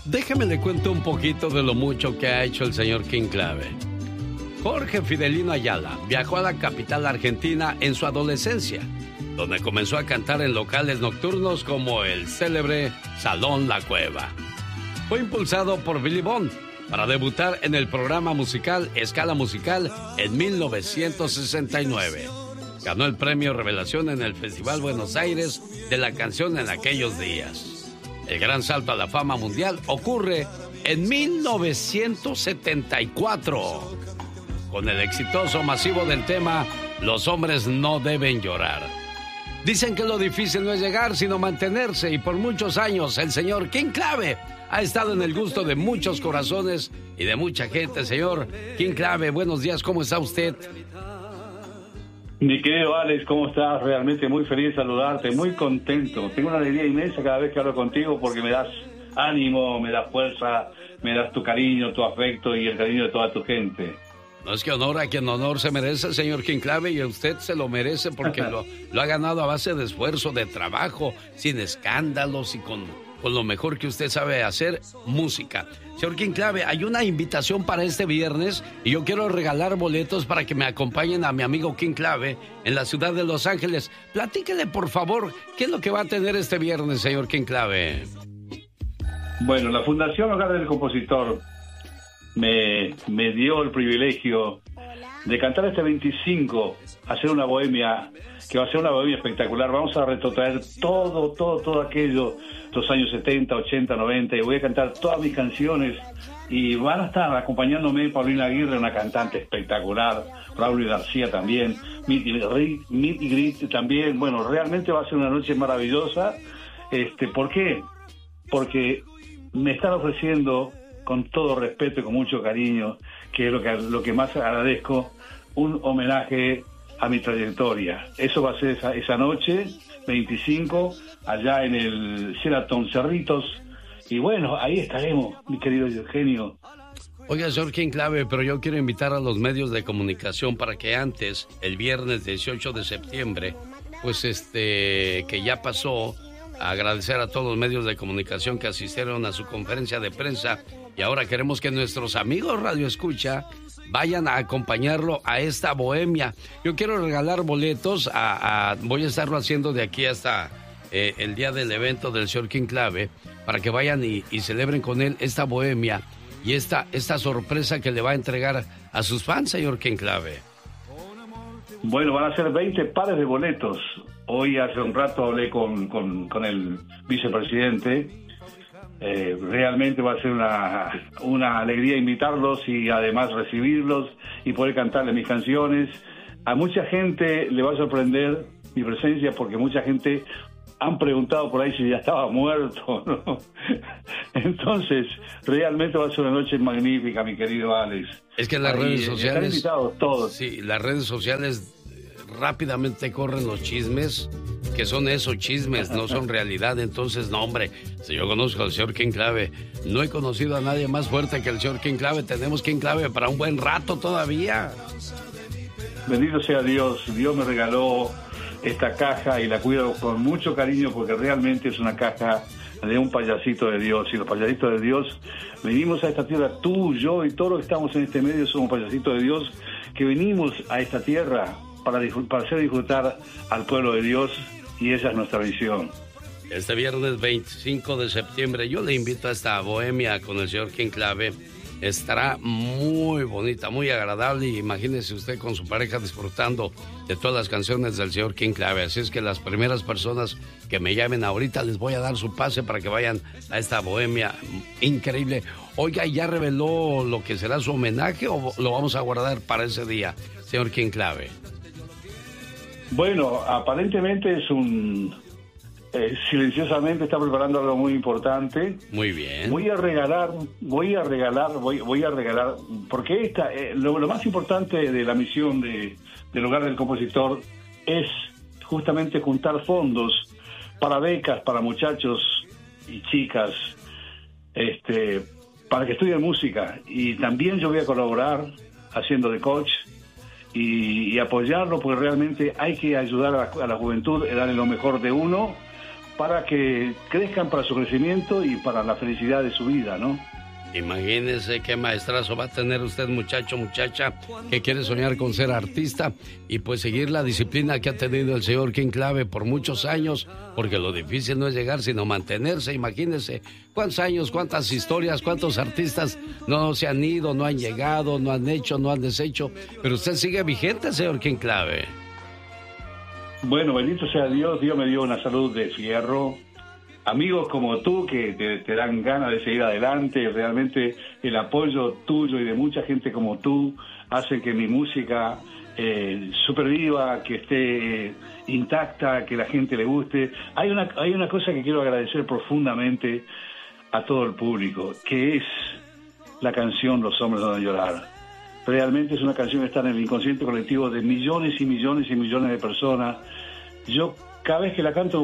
Déjeme le cuento un poquito de lo mucho que ha hecho el señor King Clave. Jorge Fidelino Ayala viajó a la capital argentina en su adolescencia, donde comenzó a cantar en locales nocturnos como el célebre Salón La Cueva. Fue impulsado por Billy Bond para debutar en el programa musical Escala Musical en 1969. Ganó el premio Revelación en el Festival Buenos Aires de la canción en aquellos días. El gran salto a la fama mundial ocurre en 1974 con el exitoso masivo del tema Los hombres no deben llorar. Dicen que lo difícil no es llegar, sino mantenerse, y por muchos años el señor King Clave ha estado en el gusto de muchos corazones y de mucha gente. Señor King Clave, buenos días, ¿cómo está usted? Mi querido Alex, ¿cómo estás? Realmente muy feliz de saludarte, muy contento. Tengo una alegría inmensa cada vez que hablo contigo porque me das ánimo, me das fuerza, me das tu cariño, tu afecto y el cariño de toda tu gente. No, es que honor a quien honor se merece, señor King Clave, y usted se lo merece porque lo ha ganado a base de esfuerzo, de trabajo, sin escándalos y con lo mejor que usted sabe hacer, música. Señor King Clave, hay una invitación para este viernes y yo quiero regalar boletos para que me acompañen a mi amigo King Clave en la ciudad de Los Ángeles. Platíquele, por favor, ¿qué es lo que va a tener este viernes, señor King Clave? Bueno, la Fundación Hogar del Compositor me dio el privilegio de cantar este 25, hacer una bohemia, que va a ser una bohemia espectacular. Vamos a retrotraer todo aquello, los años 70, 80, 90, y voy a cantar todas mis canciones, y van a estar acompañándome Paulina Aguirre, una cantante espectacular, Raúl García también, Meet y Greet también. Bueno, realmente va a ser una noche maravillosa. ¿Por qué? Porque me están ofreciendo, con todo respeto y con mucho cariño, que es lo que más agradezco, un homenaje a mi trayectoria. Eso va a ser esa noche, 25, allá en el Sheraton Cerritos. Y bueno, ahí estaremos, mi querido Eugenio. Oiga, señor King Clave, pero yo quiero invitar a los medios de comunicación para que antes, el viernes 18 de septiembre, pues que ya pasó, a agradecer a todos los medios de comunicación que asistieron a su conferencia de prensa, y ahora queremos que nuestros amigos Radio Escucha vayan a acompañarlo a esta bohemia. Yo quiero regalar boletos voy a estarlo haciendo de aquí hasta el día del evento del señor King Clave, para que vayan y celebren con él esta bohemia y esta sorpresa que le va a entregar a sus fans, señor King Clave. Bueno, van a ser 20 pares de boletos. Hoy hace un rato hablé con el vicepresidente. Realmente va a ser una alegría invitarlos y además recibirlos y poder cantarles mis canciones. A mucha gente le va a sorprender mi presencia, porque mucha gente han preguntado por ahí si ya estaba muerto, ¿no? Entonces, realmente va a ser una noche magnífica, mi querido Alex. Es que las redes sociales... Están invitados todos. Sí, las redes sociales rápidamente corren los chismes, que son esos chismes, no son realidad. Entonces, no, hombre, si yo conozco al señor King Clave, no he conocido a nadie más fuerte que el señor King Clave. Tenemos King Clave para un buen rato todavía. Bendito sea Dios. Dios me regaló esta caja y la cuido con mucho cariño, porque realmente es una caja de un payasito de Dios. Y los payasitos de Dios venimos a esta tierra, tú, yo y todos los que estamos en este medio somos payasitos de Dios, que venimos a esta tierra para hacer disfrutar al pueblo de Dios, y esa es nuestra visión. Este viernes 25 de septiembre yo le invito a esta bohemia con el señor King Clave. Estará muy bonita, muy agradable, y imagínese usted con su pareja disfrutando de todas las canciones del señor King Clave. Así es que las primeras personas que me llamen ahorita les voy a dar su pase para que vayan a esta bohemia increíble. Oiga, ¿ya reveló lo que será su homenaje o lo vamos a guardar para ese día, señor King Clave? Bueno, aparentemente es silenciosamente está preparando algo muy importante. Muy bien. Voy a regalar, porque lo más importante de la misión del Hogar del Compositor es justamente juntar fondos para becas, para muchachos y chicas, para que estudien música. Y también yo voy a colaborar haciendo de coach y apoyarlo, porque realmente hay que ayudar a la juventud, darle lo mejor de uno, para que crezcan para su crecimiento y para la felicidad de su vida, ¿no? Imagínese qué maestrazo va a tener usted, muchacho, muchacha, que quiere soñar con ser artista y pues seguir la disciplina que ha tenido el señor King Clave por muchos años, porque lo difícil no es llegar, sino mantenerse. Imagínese cuántos años, cuántas historias, cuántos artistas no se han ido, no han llegado, no han hecho, no han deshecho, pero usted sigue vigente, señor King Clave. Bueno, bendito sea Dios, Dios me dio una salud de fierro. Amigos como tú que te dan ganas de seguir adelante, realmente el apoyo tuyo y de mucha gente como tú hace que mi música superviva, que esté intacta, que la gente le guste. Hay una cosa que quiero agradecer profundamente a todo el público, que es la canción Los hombres no van a llorar. Realmente es una canción que está en el inconsciente colectivo de millones y millones y millones de personas. Yo cada vez que la canto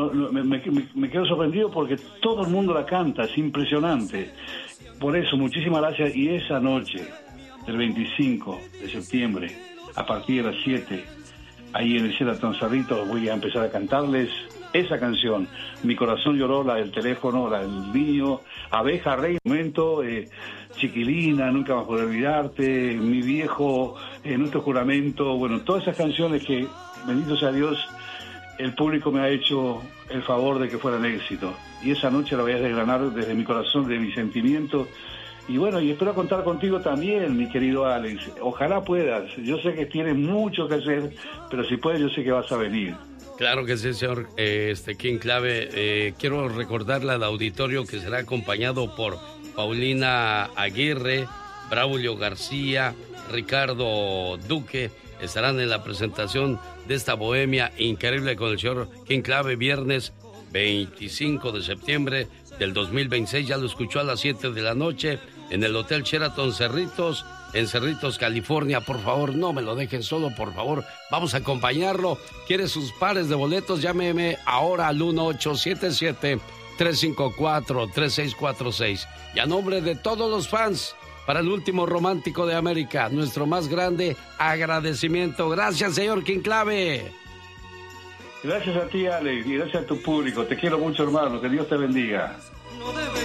me quedo sorprendido porque todo el mundo la canta, es impresionante. Por eso, muchísimas gracias. Y esa noche, del 25 de septiembre, a partir de las 7, ahí en el Sheraton Cerritos, voy a empezar a cantarles esa canción. Mi corazón lloró, la del teléfono, la del niño, Abeja Rey, momento, Chiquilina, Nunca vas a poder olvidarte, Mi viejo, Nuestro juramento, bueno, todas esas canciones que, bendito sea Dios, el público me ha hecho el favor de que fueran éxito. Y esa noche la voy a desgranar desde mi corazón, de mi sentimiento. Y bueno, y espero contar contigo también, mi querido Alex. Ojalá puedas. Yo sé que tienes mucho que hacer, pero si puedes, yo sé que vas a venir. Claro que sí, señor King Clave. Quiero recordarle al auditorio que será acompañado por Paulina Aguirre, Braulio García, Ricardo Duque. Estarán en la presentación de esta bohemia increíble con el señor King Clave, viernes 25 de septiembre del 2026. Ya lo escuchó a las 7 de la noche en el Hotel Sheraton Cerritos, en Cerritos, California. Por favor, no me lo dejen solo, por favor. Vamos a acompañarlo. ¿Quiere sus pares de boletos? Llámeme ahora al 1877-354-3646. Y a nombre de todos los fans, para el último romántico de América, nuestro más grande agradecimiento. Gracias, señor King Clave. Gracias a ti, Alex, y gracias a tu público. Te quiero mucho, hermano. Que Dios te bendiga. No debe